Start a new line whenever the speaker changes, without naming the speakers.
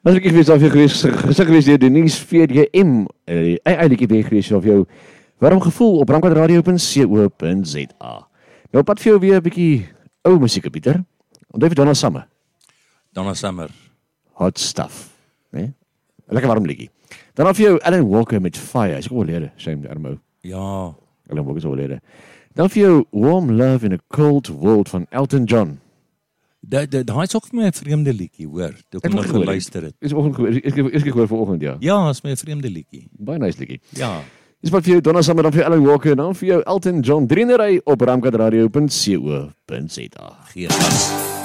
As ek gewees of jy gesig gewees deur Denise VDM, eintlik weer gewees of jou warm gevoel op ramkadradio.co.za. Nou pad vir jou weer 'n bietjie ou musiek, Pieter. Onthou vir Donna Summer.
Donna Summer.
Hot stuff, né? Lekker warm liedjie. Dan af vir jou Alan Walker met Fire. Is ook oorlede, shame armo.
Ja.
Alan Walker is oorlede. Dan vir jou Warm Love in a Cold World van Elton John.
Daai is ook vir my 'n vreemde liedjie, hoor. Toe ek nog geluister het.
Is oggend ek gehoor vanoggend, ja.
Ja, is my 'n vreemde liedjie.
Baie nice liedjie.
Ja.
Dis wat vir jou Donna Summer, dan vir jou Alan Walker, dan vir jou Elton John. 3 in 'n ry op ramkadradio.co.za.
Geen gas.